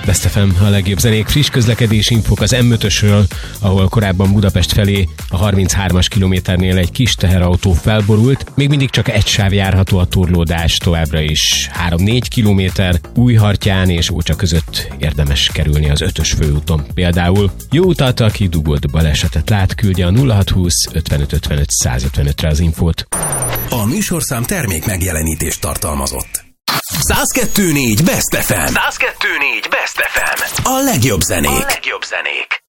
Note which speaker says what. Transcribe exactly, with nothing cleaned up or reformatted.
Speaker 1: Best ef em, a legjobb zenék, friss közlekedési infók az em ötösről, ahol korábban Budapest felé a harminchármas kilométernél egy kis teherautó felborult. Még mindig csak egy sáv járható, a torlódás továbbra is három-négy kilométer. Újhartyán és Ócsa között érdemes kerülni az ötös főúton. Például jó utat, aki dugott balesetet lát, küldje a nulla hatszázhúsz ötvenöt ötvenöt százötvenötre az infót.
Speaker 2: A műsorszám termék megjelenítést tartalmazott. száz kettő négy Best ef em. száz kettő négy Best ef em. A legjobb zenék. A legjobb zenék.